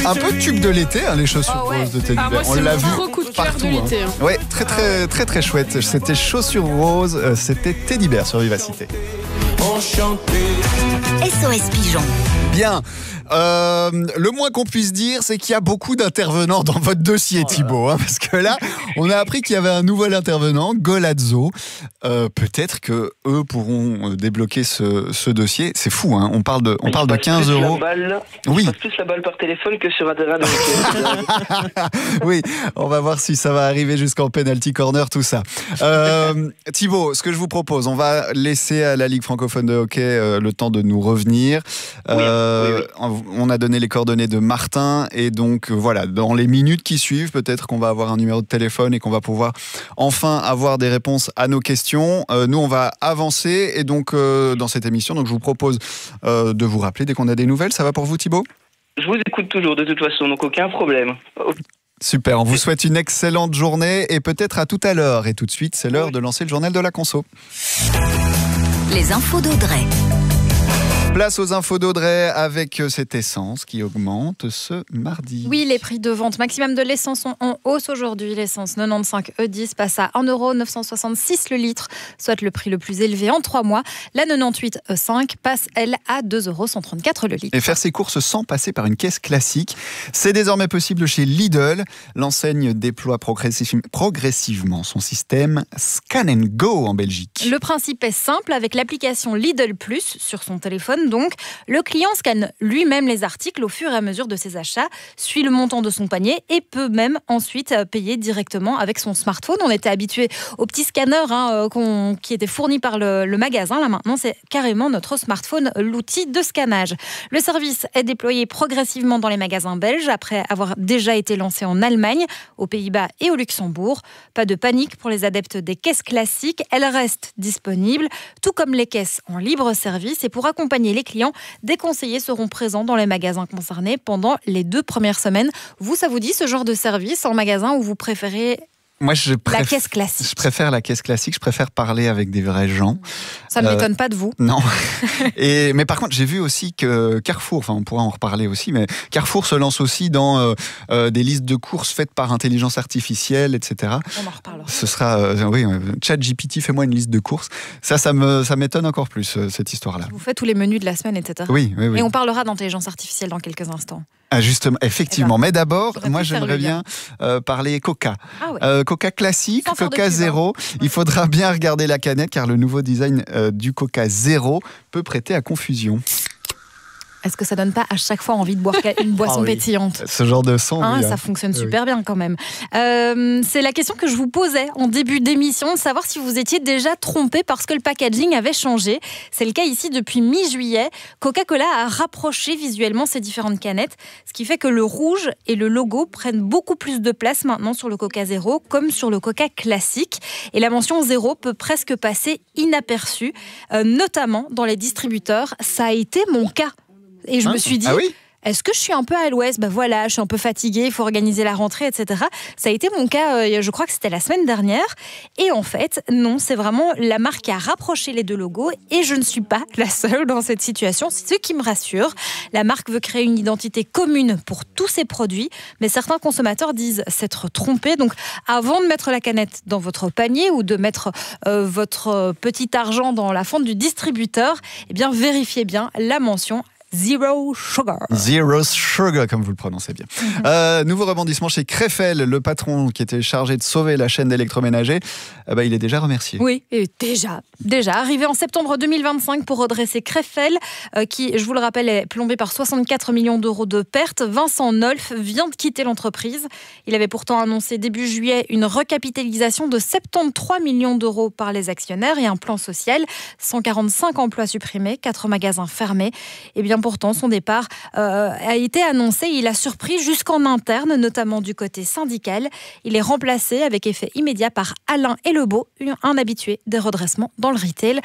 Un peu tube de l'été, les chaussures roses de Teddy Bear. On l'a vu partout. Ouais, très chouette. C'était chaussures roses, c'était Teddy Bear sur Vivacité. SOS Pigeon. Bien. Le moins qu'on puisse dire, c'est qu'il y a beaucoup d'intervenants dans votre dossier, Thibaut. Parce que là, on a appris qu'il y avait un nouvel intervenant, Golazzo. Peut-être que eux pourront débloquer ce dossier. C'est fou, on parle de 15 €. Oui. Je passe plus la balle par téléphone que sur un terrain. Oui, on va voir si ça va arriver jusqu'en penalty corner, tout ça. Thibaut, ce que je vous propose, on va laisser à la Ligue francophone de hockey le temps de nous revenir. Oui. On a donné les coordonnées de Martin et donc voilà, dans les minutes qui suivent, peut-être qu'on va avoir un numéro de téléphone et qu'on va pouvoir enfin avoir des réponses à nos questions. Nous, on va avancer et donc dans cette émission, donc je vous propose de vous rappeler dès qu'on a des nouvelles. Ça va pour vous, Thibaut ? Je vous écoute toujours de toute façon, donc aucun problème. Super, on vous souhaite une excellente journée et peut-être à tout à l'heure. Et tout de suite, c'est l'heure de lancer le journal de la conso. Les infos d'Audrey. Place aux infos d'Audrey avec cette essence qui augmente ce mardi. Oui, les prix de vente maximum de l'essence sont en hausse aujourd'hui. L'essence 95 E10 passe à 1,966 € le litre, soit le prix le plus élevé en 3 mois. La 98 E5 passe, elle, à 2,134 € le litre. Et faire ses courses sans passer par une caisse classique, c'est désormais possible chez Lidl. L'enseigne déploie progressivement son système Scan & Go en Belgique. Le principe est simple, avec l'application Lidl Plus sur son téléphone. Donc, le client scanne lui-même les articles au fur et à mesure de ses achats, suit le montant de son panier et peut même ensuite payer directement avec son smartphone. On était habitué au petit scanner qui était fourni par le magasin. Là maintenant, c'est carrément notre smartphone, l'outil de scannage. Le service est déployé progressivement dans les magasins belges après avoir déjà été lancé en Allemagne, aux Pays-Bas et au Luxembourg. Pas de panique pour les adeptes des caisses classiques, elles restent disponibles, tout comme les caisses en libre service. Et pour accompagner les clients, des conseillers seront présents dans les magasins concernés pendant les 2 premières semaines. Vous, ça vous dit ce genre de service en magasin ou vous préférez la caisse classique? Je préfère la caisse classique, je préfère parler avec des vrais gens. Ça ne m'étonne pas de vous. Non. Mais par contre, j'ai vu aussi que Carrefour, on pourra en reparler aussi, mais Carrefour se lance aussi dans des listes de courses faites par intelligence artificielle, etc. On en reparlera. Ce sera, ChatGPT, fais-moi une liste de courses. Ça m'étonne encore plus, cette histoire-là. Vous faites tous les menus de la semaine, etc. Oui. Et on parlera d'intelligence artificielle dans quelques instants. Ah, justement, effectivement. Mais d'abord, moi, j'aimerais bien parler Coca. Ah ouais. Coca classique, Sans Coca Zéro. Il faudra bien regarder la canette car le nouveau design du Coca Zéro peut prêter à confusion. Est-ce que ça donne pas à chaque fois envie de boire une boisson pétillante ? Ce genre de son, ça fonctionne super bien quand même. C'est la question que je vous posais en début d'émission, de savoir si vous étiez déjà trompé parce que le packaging avait changé. C'est le cas ici depuis mi-juillet. Coca-Cola a rapproché visuellement ces différentes canettes, ce qui fait que le rouge et le logo prennent beaucoup plus de place maintenant sur le Coca Zéro, comme sur le Coca classique. Et la mention Zéro peut presque passer inaperçue, notamment dans les distributeurs. Ça a été mon cas. Et je me suis dit, est-ce que je suis un peu à l'ouest ? Je suis un peu fatiguée, il faut organiser la rentrée, etc. Ça a été mon cas, je crois que c'était la semaine dernière. Et en fait, non, c'est vraiment la marque qui a rapproché les 2 logos. Et je ne suis pas la seule dans cette situation, c'est ce qui me rassure. La marque veut créer une identité commune pour tous ses produits. Mais certains consommateurs disent s'être trompés. Donc, avant de mettre la canette dans votre panier ou de mettre votre petit argent dans la fente du distributeur, vérifiez bien la mention Zero Sugar. Zero Sugar, comme vous le prononcez bien. Nouveau rebondissement chez Krefel, le patron qui était chargé de sauver la chaîne d'électroménager. Il est déjà remercié. Oui, et déjà arrivé en septembre 2025 pour redresser Krefel, qui, je vous le rappelle, est plombé par 64 millions d'euros de pertes. Vincent Nolf vient de quitter l'entreprise. Il avait pourtant annoncé début juillet une recapitalisation de 73 millions d'euros par les actionnaires et un plan social. 145 emplois supprimés, 4 magasins fermés. Et bien pourtant, son départ a été annoncé. Il a surpris jusqu'en interne, notamment du côté syndical. Il est remplacé avec effet immédiat par Alain Ellebeau, un habitué des redressements dans le retail.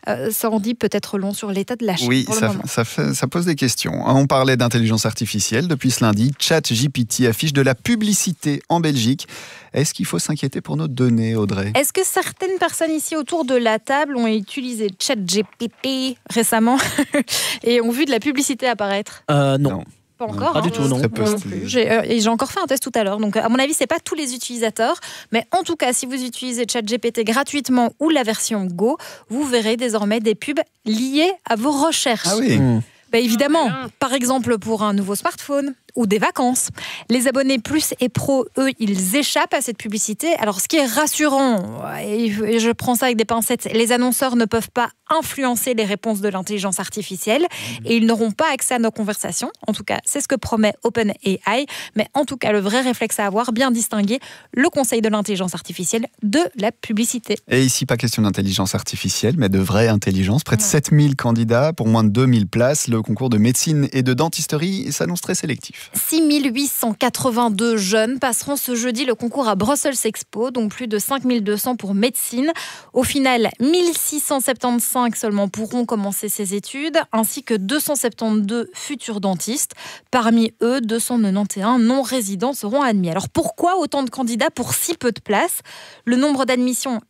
Ça en dit peut-être long sur l'état de la chaîne. Oui, ça pose des questions. On parlait d'intelligence artificielle. Depuis ce lundi, ChatGPT affiche de la publicité en Belgique. Est-ce qu'il faut s'inquiéter pour nos données, Audrey ? Est-ce que certaines personnes ici autour de la table ont utilisé ChatGPT récemment et ont vu de la publicité apparaître ? Non. Pas encore. Pas du tout, non. Très peu Moi non stylisé. plus. J'ai encore fait un test tout à l'heure. Donc, à mon avis, c'est pas tous les utilisateurs. Mais en tout cas, si vous utilisez ChatGPT gratuitement ou la version Go, vous verrez désormais des pubs liées à vos recherches. Ah oui. Évidemment, par exemple pour un nouveau smartphone ou des vacances. Les abonnés Plus et Pro, eux, ils échappent à cette publicité. Alors, ce qui est rassurant, et je prends ça avec des pincettes, les annonceurs ne peuvent pas influencer les réponses de l'intelligence artificielle et ils n'auront pas accès à nos conversations. En tout cas, c'est ce que promet OpenAI. Mais en tout cas, le vrai réflexe à avoir, bien distinguer le conseil de l'intelligence artificielle de la publicité. Et ici, pas question d'intelligence artificielle, mais de vraie intelligence. Près de 7000 candidats pour moins de 2000 places. Le concours de médecine et de dentisterie s'annonce très sélectif. 6882 jeunes passeront ce jeudi le concours à Brussels Expo, donc plus de 5200 pour médecine. Au final, 1675 seulement pourront commencer ces études, ainsi que 272 futurs dentistes. Parmi eux, 291 non-résidents seront admis. Alors pourquoi autant de candidats pour si peu de places ? Le nombre d'admissions